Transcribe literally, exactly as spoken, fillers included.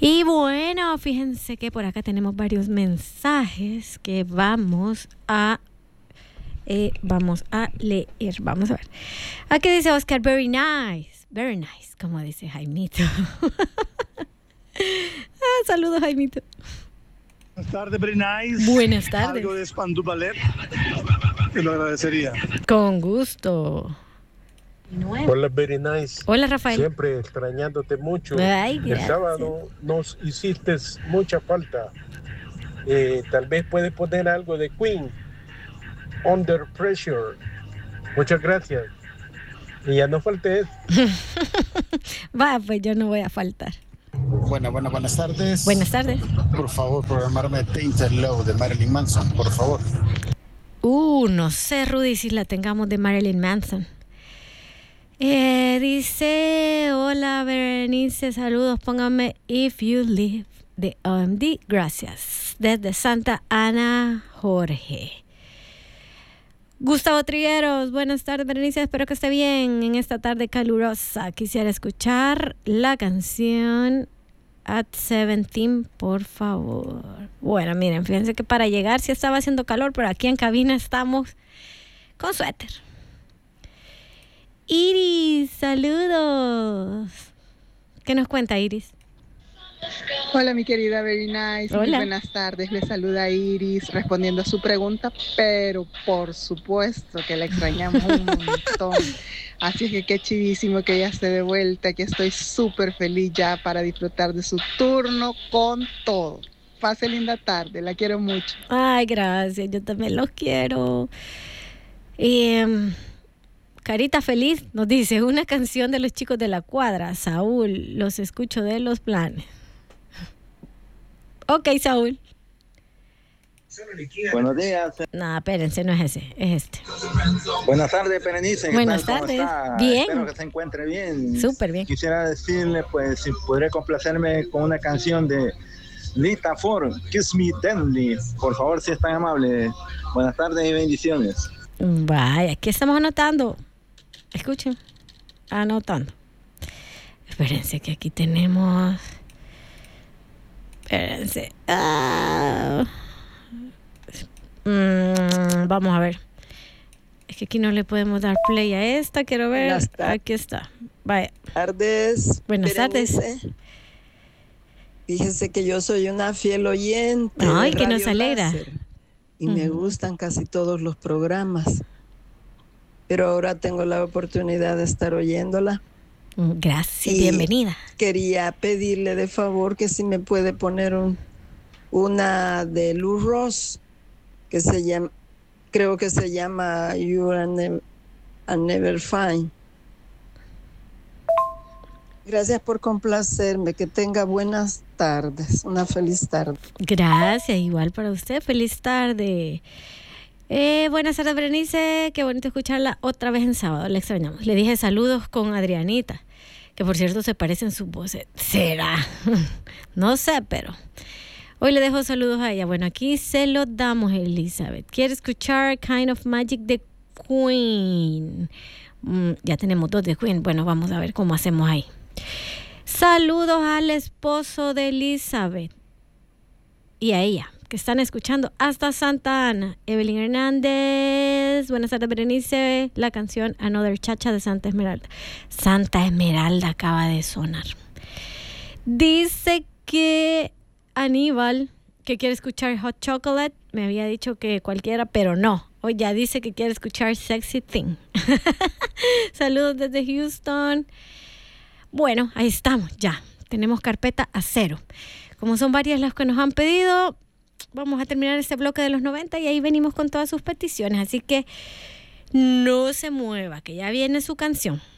Y bueno, fíjense que por acá tenemos varios mensajes que vamos a eh, vamos a leer. Vamos a ver. Aquí dice Oscar, very nice, very nice, como dice Jaimito. ah, saludos, Jaimito. Buenas tardes, very nice. Buenas tardes. Algo de Spandau Ballet, te lo agradecería. Con gusto. Hola, very nice. Hola, Rafael. Siempre extrañándote mucho. Ay, el sábado nos hiciste mucha falta. Eh, tal vez puedes poner algo de Queen, Under Pressure. Muchas gracias. Y ya no faltes. Va, pues yo no voy a faltar. Bueno, bueno, buenas tardes. Buenas tardes. Por favor, programarme Tainted Love de Marilyn Manson, por favor. Uh, no sé, Rudy, si la tengamos de Marilyn Manson. Eh, dice, hola Berenice, saludos, pónganme If You Live de O M D, gracias. Desde Santa Ana, Jorge. Gustavo Trigueros, buenas tardes Berenice, espero que esté bien en esta tarde calurosa. Quisiera escuchar la canción At seventeen, por favor. Bueno, miren, fíjense que para llegar sí estaba haciendo calor, pero aquí en cabina estamos con suéter. Iris, saludos. ¿Qué nos cuenta Iris? Hola mi querida Very Nice, Hola. Muy buenas tardes, le saluda Iris respondiendo a su pregunta, pero por supuesto que la extrañamos un montón, así que qué chivísimo que ella esté de vuelta, que estoy súper feliz ya para disfrutar de su turno con todo. Pase linda tarde, la quiero mucho. Ay, gracias, yo también los quiero. Y... Um... Carita Feliz nos dice, una canción de los chicos de la cuadra. Saúl, los escucho de los planes. Ok, Saúl. Buenos días. No, espérense, no es ese, es este. Buenas tardes, Berenice. Buenas tal? tardes. Está? Bien. Espero que se encuentre bien. Súper bien. Quisiera decirle, pues, si podría complacerme con una canción de Lita Ford, Kiss Me Tenderly. Por favor, si es tan amable. Buenas tardes y bendiciones. Vaya, aquí estamos anotando. Escuchen, anotando. Espérense que aquí tenemos. Espérense. Ah. Mm, vamos a ver. Es que aquí no le podemos dar play a esta. Quiero ver. Aquí está. Vaya. Tardes. Buenas Berenice. tardes. Fíjese que yo soy una fiel oyente. Ay, de que nos Radio alegra. Láser, y uh-huh. me gustan casi todos los programas. Pero ahora tengo la oportunidad de estar oyéndola. Gracias, y bienvenida. Quería pedirle de favor que si me puede poner un, una de Lou Ross, que se llama, creo que se llama You're a Never, a Never Find. Gracias por complacerme, que tenga buenas tardes, una feliz tarde. Gracias, igual para usted, feliz tarde. Eh, buenas tardes, Berenice. Qué bonito escucharla otra vez en sábado. Le extrañamos. Le dije saludos con Adrianita, que por cierto se parecen sus voces. ¿Será? No sé, pero hoy le dejo saludos a ella. Bueno, aquí se los damos, Elizabeth. ¿Quiere escuchar Kind of Magic de Queen? Mm, ya tenemos dos de Queen. Bueno, vamos a ver cómo hacemos ahí. Saludos al esposo de Elizabeth y a ella, que están escuchando hasta Santa Ana. Evelyn Hernández, buenas tardes Berenice, la canción Another Chacha de Santa Esmeralda. Santa Esmeralda acaba de sonar. Dice que Aníbal, que quiere escuchar Hot Chocolate, me había dicho que cualquiera, pero no, hoy ya dice que quiere escuchar Sexy Thing. Saludos desde Houston. Bueno, ahí estamos, ya, tenemos carpeta a cero. Como son varias las que nos han pedido, vamos a terminar este bloque de los noventa y ahí venimos con todas sus peticiones. Así que no se mueva, que ya viene su canción.